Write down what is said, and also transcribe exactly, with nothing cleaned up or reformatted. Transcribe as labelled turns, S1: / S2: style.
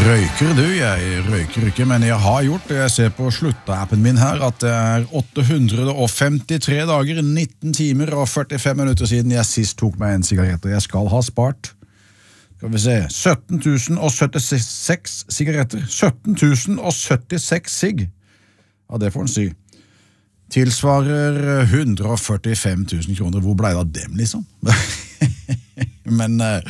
S1: Røyker du? Jeg røyker ikke, men jeg har gjort det. Jeg ser på slutta-appen min her at det er åtte hundre og femtitre dager, nitten timer og førtifem minutter siden jeg sist tok meg en sigaretter. Jeg skal ha spart, skal vi se, sytten tusen og syttiseks sigaretter. sytten tusen og syttiseks sigg. Ja, det får en si. Tilsvarer hundre og førtifem tusen kroner. Hvor ble det av dem, liksom? Men uh,